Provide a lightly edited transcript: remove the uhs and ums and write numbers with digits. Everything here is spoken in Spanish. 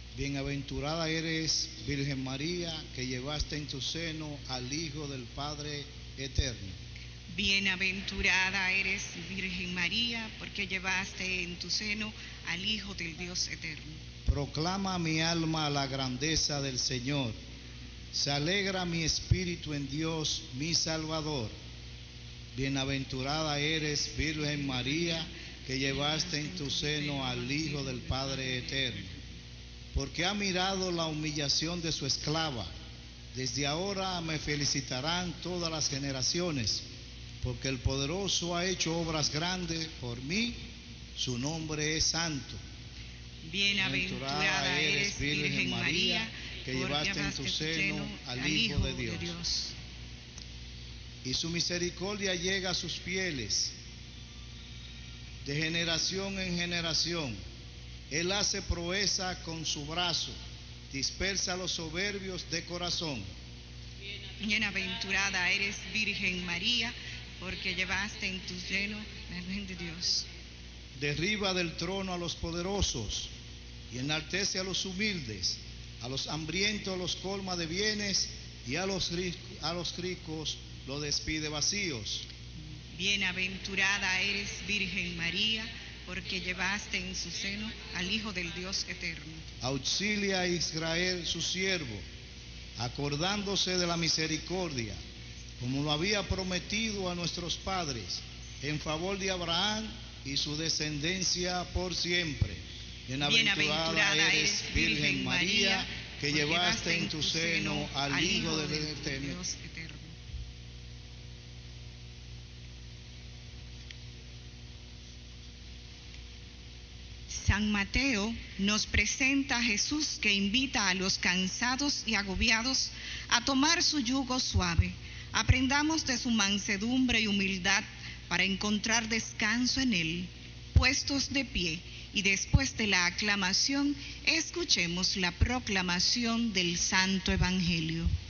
Bienaventurada eres, Virgen María, que llevaste en tu seno al Hijo del Padre eterno. Bienaventurada eres, Virgen María, porque llevaste en tu seno al Hijo del Dios eterno. Proclama mi alma la grandeza del Señor. Se alegra mi espíritu en Dios, mi Salvador. Bienaventurada eres, Virgen María, que llevaste en tu seno al Hijo del Padre eterno. Porque ha mirado la humillación de su esclava. Desde ahora me felicitarán todas las generaciones, porque el Poderoso ha hecho obras grandes por mí, su nombre es santo. Bienaventurada eres, Virgen María, que llevaste en tu seno al Hijo de Dios. Y su misericordia llega a sus fieles, de generación en generación. Él hace proeza con su brazo, dispersa a los soberbios de corazón. Bienaventurada eres, Virgen María, porque llevaste en tu seno al Hijo de Dios. Derriba del trono a los poderosos y enaltece a los humildes. A los hambrientos los colma de bienes y a los ricos los despide vacíos. Bienaventurada eres, Virgen María, porque llevaste en su seno al Hijo del Dios eterno. Auxilia a Israel su siervo, acordándose de la misericordia, como lo había prometido a nuestros padres, en favor de Abraham y su descendencia por siempre. Bienaventurada eres, Virgen María, que llevaste en tu seno al Hijo del Eterno. San Mateo nos presenta a Jesús que invita a los cansados y agobiados a tomar su yugo suave. Aprendamos de su mansedumbre y humildad para encontrar descanso en él. Puestos de pie y después de la aclamación, escuchemos la proclamación del Santo Evangelio.